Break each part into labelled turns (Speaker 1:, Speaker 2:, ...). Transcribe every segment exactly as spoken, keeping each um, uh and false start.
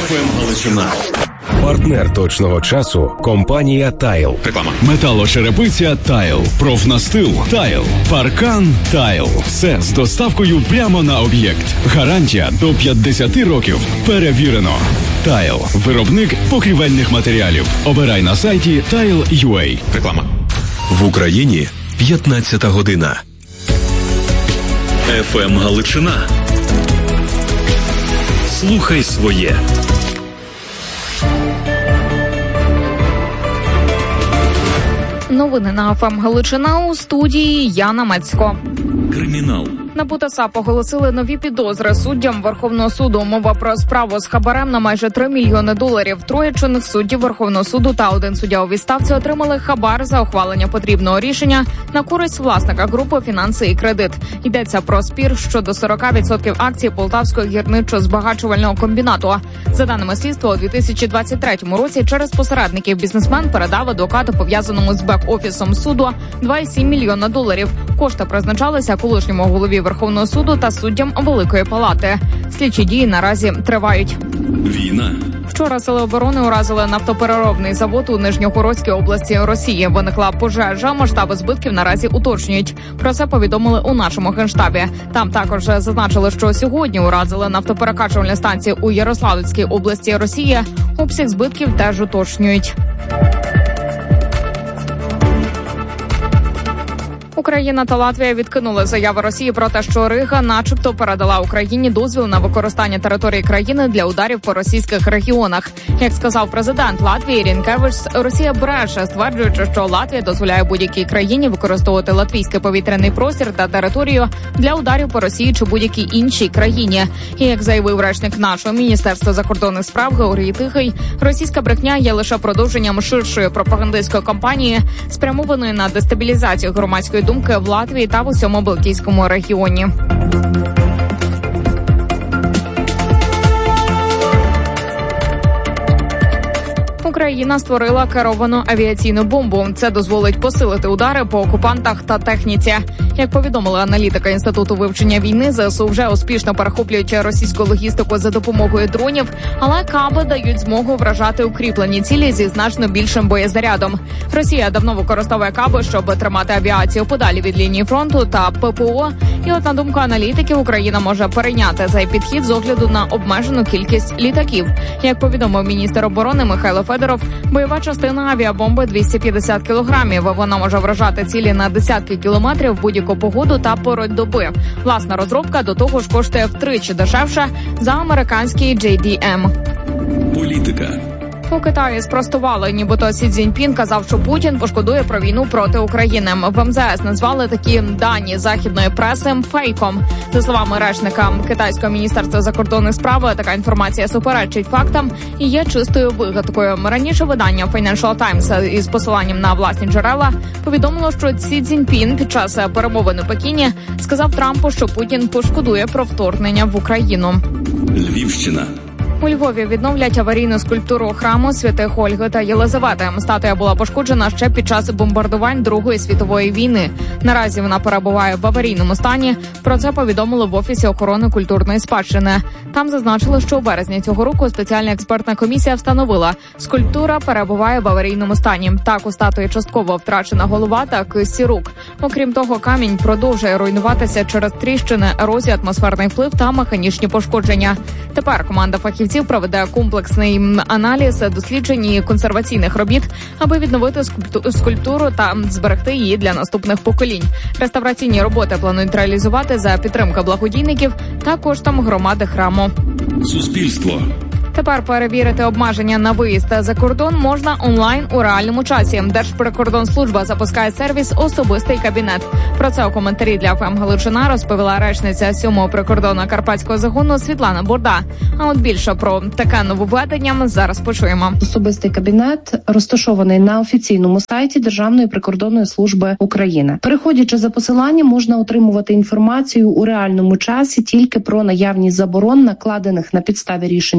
Speaker 1: еф ем Галичина.
Speaker 2: Партнер точного часу – компанія «Тайл».
Speaker 1: Реклама.
Speaker 3: Металошерепиця «Тайл». Профнастил «Тайл». Паркан «Тайл». Все з доставкою прямо на об'єкт. Гарантія до п'ятдесят років. Перевірено. «Тайл». Виробник покрівельних матеріалів. Обирай на сайті тайл крапка ю а.
Speaker 1: Реклама.
Speaker 2: В Україні п'ятнадцята година.
Speaker 1: еф ем Галичина. Слухай своє.
Speaker 4: Новини на еф ем Галичина, у студії Яна Мецько.
Speaker 1: Кримінал.
Speaker 4: НАБУ та САП оголосили нові підозри суддям Верховного суду. Мова про справу з хабарем на майже три мільйони доларів. Троє чинних суддів Верховного суду та один суддя у відставці отримали хабар за ухвалення потрібного рішення на користь власника групи «Фінанси і кредит». Йдеться про спір щодо сорок відсотків акцій Полтавського гірничо-збагачувального комбінату. За даними слідства, у дві тисячі двадцять третьому році через посередників бізнесмен передав адвокату, пов'язаному з бек-офісом суду, два цілих сім мільйона доларів. Кошти призначалися колишньому голові Верховного суду та суддям Великої Палати. Слідчі дії наразі тривають.
Speaker 1: Війна.
Speaker 4: Вчора сили оборони уразили нафтопереробний завод у Нижньогородській області Росії. Виникла пожежа, масштаби збитків наразі уточнюють. Про це повідомили у нашому генштабі. Там також зазначили, що сьогодні уразили нафтоперекачувальні станції у Ярославській області Росії. Обсяг збитків теж уточнюють. Україна та Латвія відкинули заяви Росії про те, що Рига начебто передала Україні дозвіл на використання території країни для ударів по російських регіонах. Як сказав президент Латвії Рінкевичс, Росія бреше, стверджуючи, що Латвія дозволяє будь-якій країні використовувати латвійський повітряний простір та територію для ударів по Росії чи будь-якій іншій країні. І як заявив речник нашого Міністерства закордонних справ Георгій Тихий, російська брехня є лише продовженням ширшої пропагандистської кампанії, спрямованої на дестабілізацію громадської думки в Латвії та в усьому Балтійському регіоні. Україна створила керовану авіаційну бомбу. Це дозволить посилити удари по окупантах та техніці. Як повідомили аналітики Інституту вивчення війни, ЗСУ вже успішно перехоплюють російську логістику за допомогою дронів, але каби дають змогу вражати укріплені цілі зі значно більшим боєзарядом. Росія давно використовує каби, щоб тримати авіацію подалі від лінії фронту та ППО. І от, на думку аналітиків, Україна може перейняти цей підхід з огляду на обмежену кількість літаків. Як повідомив міністр оборони Михайло Федоров, бойова частина авіабомби двісті п'ятдесят кілограмів. Вона може вражати цілі на десятки кілометрів в будь-яку погоду та пору доби. Власна розробка до того ж коштує втричі дешевше за американський джей ді ем.
Speaker 1: Політика.
Speaker 4: У Китаї спростували, нібито Сі Цзіньпін казав, що Путін пошкодує про війну проти України. В ем зе ес назвали такі дані західної преси фейком. За словами речника Китайського міністерства закордонних справ, така інформація суперечить фактам і є чистою вигадкою. Раніше видання Financial Times із посиланням на власні джерела повідомило, що Сі Цзіньпін під час перемовин у Пекіні сказав Трампу, що Путін пошкодує про вторгнення в Україну.
Speaker 1: Львівщина.
Speaker 4: У Львові відновлять аварійну скульптуру храму святих Ольги та Єлизавети. Статуя була пошкоджена ще під час бомбардувань Другої світової війни. Наразі вона перебуває в аварійному стані. Про це повідомили в Офісі охорони культурної спадщини. Там зазначили, що у березні цього року спеціальна експертна комісія встановила, скульптура перебуває в аварійному стані. Так, у статуї частково втрачена голова та кисті рук. Окрім того, камінь продовжує руйнуватися через тріщини, ерозію, атмосферний вплив та механічні пошкодження. Тепер команда фахівців проведе комплексний аналіз досліджень і консерваційних робіт, аби відновити скульптуру та зберегти її для наступних поколінь. Реставраційні роботи планують реалізувати за підтримки благодійників та коштом громади храму.
Speaker 1: Суспільство.
Speaker 4: Тепер перевірити обмеження на виїзд за кордон можна онлайн у реальному часі. Держприкордонслужба запускає сервіс «Особистий кабінет». Про це у коментарі для еф ем Галичина розповіла речниця сьомого прикордонного карпатського загону Світлана Бурда. А от більше про таке нововведення зараз почуємо.
Speaker 5: Особистий кабінет розташований на офіційному сайті Державної прикордонної служби України. Переходячи за посиланням, можна отримувати інформацію у реальному часі тільки про наявність заборон, накладених на підставі рішень суду,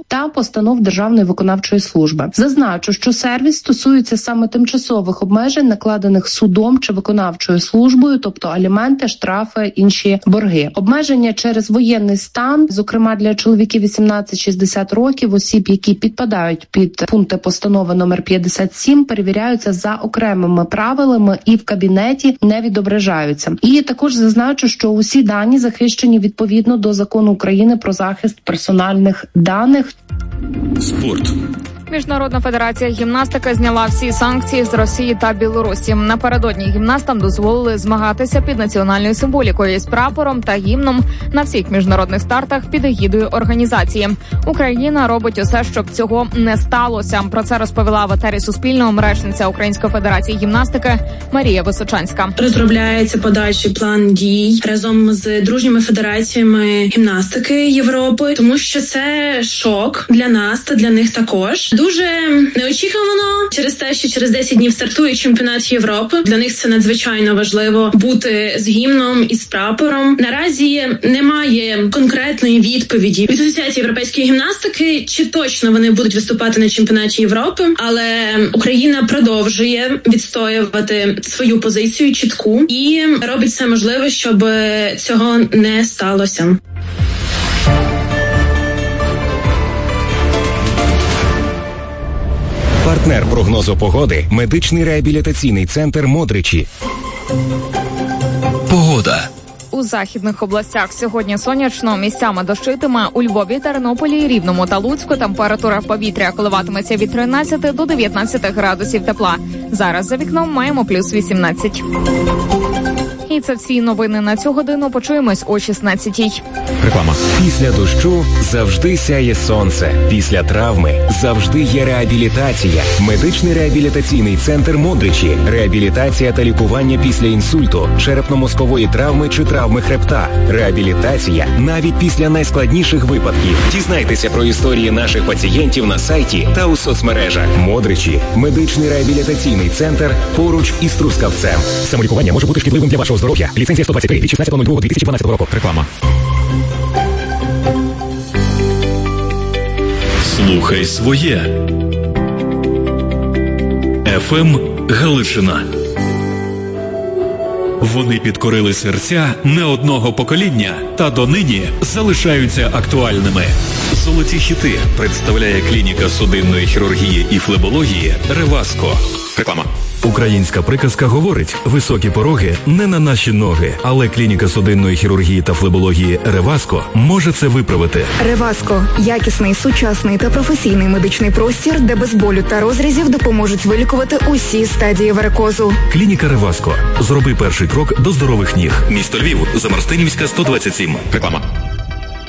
Speaker 5: інституту та постанов Державної виконавчої служби. Зазначу, що сервіс стосується саме тимчасових обмежень, накладених судом чи виконавчою службою, тобто аліменти, штрафи, інші борги. Обмеження через воєнний стан, зокрема для чоловіків вісімнадцять шістдесят років, осіб, які підпадають під пункти постанови номер п'ятдесят сім, перевіряються за окремими правилами і в кабінеті не відображаються. І також зазначу, що усі дані захищені відповідно до Закону України про захист персональних даних.
Speaker 1: Спорт.
Speaker 4: Міжнародна федерація гімнастики зняла всі санкції з Росії та Білорусі. Напередодні гімнастам дозволили змагатися під національною символікою з прапором та гімном на всіх міжнародних стартах під егідою організації. Україна робить усе, щоб цього не сталося. Про це розповіла в етері Суспільного речниця Української федерації гімнастики Марія Височанська.
Speaker 6: Розробляється подальший план дій разом з дружніми федераціями гімнастики Європи, тому що це шок для нас та для них також. Дуже неочікувано через те, що через десять днів стартує чемпіонат Європи. Для них це надзвичайно важливо бути з гімном і з прапором. Наразі немає конкретної відповіді від Асоціації європейської гімнастики, чи точно вони будуть виступати на чемпіонаті Європи, але Україна продовжує відстоювати свою позицію чітку і робить все можливе, щоб цього не сталося.
Speaker 2: Партнер прогнозу погоди – медичний реабілітаційний центр «Модричі».
Speaker 3: Погода.
Speaker 4: У західних областях сьогодні сонячно, місцями дощитиме. У Львові, Тернополі, Рівному та Луцьку температура повітря коливатиметься від тринадцяти до дев'ятнадцяти градусів тепла. Зараз за вікном маємо плюс вісімнадцять. І це всі новини на цю годину. Почуємось о шістнадцятій.
Speaker 3: Реклама.
Speaker 2: Після дощу завжди сяє сонце. Після травми завжди є реабілітація. Медичний реабілітаційний центр «Модричі». Реабілітація та лікування після інсульту, черепно-мозкової травми чи травми хребта. Реабілітація навіть після найскладніших випадків. Дізнайтеся про історії наших пацієнтів на сайті та у соцмережах. «Модричі» – медичний реабілітаційний центр поруч із Трускавцем.
Speaker 3: Самолікування може бути шкідливим для вашого здоров'я. Ліцензія сто двадцять три від шістнадцятого лютого дві тисячі дванадцятого року. Реклама.
Speaker 1: Слухай своє. еф ем Галичина. Вони підкорили серця не одного покоління та донині залишаються актуальними. Золоті хіти представляє клініка судинної хірургії і флебології «Реваско».
Speaker 3: Реклама.
Speaker 7: Українська приказка говорить: високі пороги не на наші ноги, але клініка судинної хірургії та флебології «Реваско» може це виправити.
Speaker 8: «Реваско» – якісний, сучасний та професійний медичний простір, де без болю та розрізів допоможуть вилікувати усі стадії варикозу.
Speaker 7: Клініка «Реваско». Зроби перший крок до здорових ніг.
Speaker 1: Місто Львів, Замарстинівська, сто двадцять сім.
Speaker 3: Реклама.